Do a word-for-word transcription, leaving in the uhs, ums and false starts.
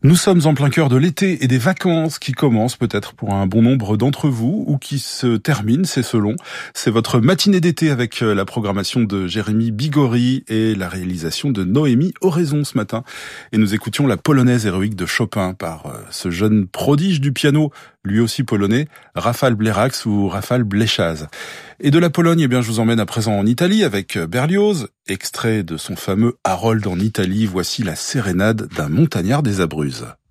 Nous sommes en plein cœur de l'été et des vacances qui commencent peut-être pour un bon nombre d'entre vous ou qui se terminent, c'est selon. C'est votre matinée d'été avec la programmation de Jérémy Bigori et la réalisation de Noémie Oraison ce matin. Et nous écoutions la polonaise héroïque de Chopin par ce jeune prodige du piano, lui aussi polonais, Rafał Blerax ou Rafał Blechaz. Et de la Pologne, eh bien, je vous emmène à présent en Italie avec Berlioz, extrait de son fameux Harold en Italie. Voici la sérénade d'un montagnard des Abruzzes.